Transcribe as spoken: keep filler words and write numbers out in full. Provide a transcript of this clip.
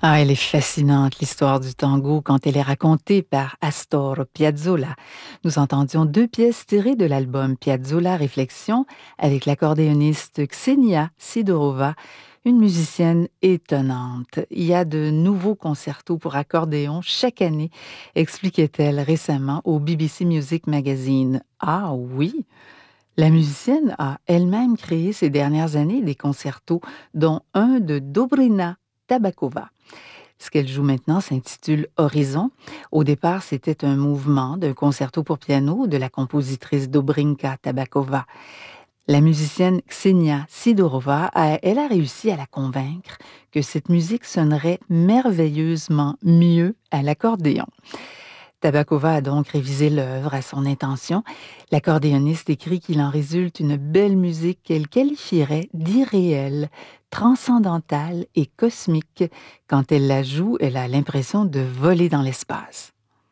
Ah, elle est fascinante, l'histoire du tango, quand elle est racontée par Astor Piazzolla. Nous entendions deux pièces tirées de l'album Piazzolla Réflexion avec l'accordéoniste Ksenia Sidorova, une musicienne étonnante. Il y a de nouveaux concertos pour accordéon chaque année, expliquait-elle récemment au B B C Music Magazine. Ah oui, la musicienne a elle-même créé ces dernières années des concertos, dont un de Dobrina Tabakova. Ce qu'elle joue maintenant s'intitule Horizon. Au départ, c'était un mouvement d'un concerto pour piano de la compositrice Dobrinka Tabakova. La musicienne Ksenia Sidorova, a- elle a réussi à la convaincre que cette musique sonnerait merveilleusement mieux à l'accordéon. Tabakova a donc révisé l'œuvre à son intention. L'accordéoniste écrit qu'il en résulte une belle musique qu'elle qualifierait d'irréelle, transcendantale et cosmique. Quand elle la joue, elle a l'impression de voler dans l'espace.